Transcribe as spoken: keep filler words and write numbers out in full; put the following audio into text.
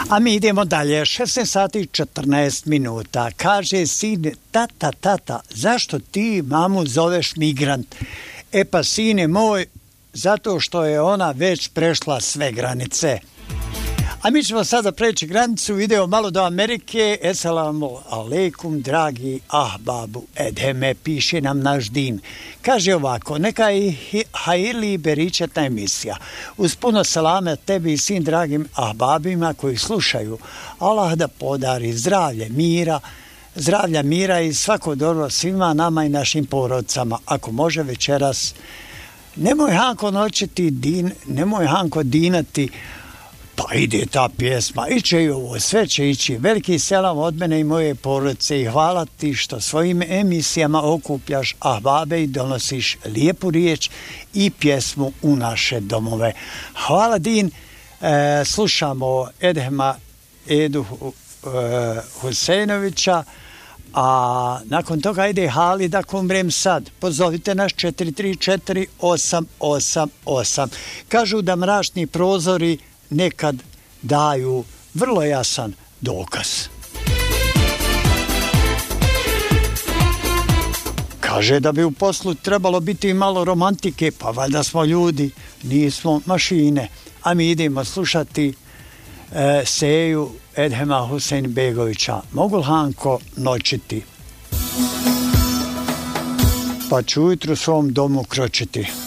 A mi idemo dalje, šesnaest sati i četrnaest minuta. Kaže sin, tata, tata, zašto ti mamu zoveš migrant? E pa sine moj, zato što je ona već prešla sve granice. A mi ćemo sada preći granicu, idemo malo do Amerike. Esalamu alejkum, dragi ahbabu Edheme, piše nam naš din. Kaže ovako, neka je hajirli beričetna emisija. Uz puno salame tebi i svim dragim ahbabima koji slušaju. Allah da podari zdravlje, mira, zdravlja, mira i svako dobro svima nama i našim porodcama. Ako može večeras, nemoj Hanko noćiti, din, nemoj Hanko dinati. Pa ide ta pjesma, iće i ovo, sve će ići. Veliki selam od mene i moje porodice i hvala ti što svojim emisijama okupljaš ahbabe i donosiš lijepu riječ i pjesmu u naše domove. Hvala din, e, slušamo Edhema Edu e, Huseinovića, a nakon toga ide Halida Kumrem sad. Pozovite nas četiri tri četiri osam osam osam. Kažu da mračni prozori nekad daju vrlo jasan dokaz. Kaže da bi u poslu trebalo biti malo romantike, pa valjda smo ljudi, nismo mašine. A mi idemo slušati e, Seju Edhema Huseinbegovića. Mogu li Hanko noćiti? Pa ću ujutru svom domu kročiti.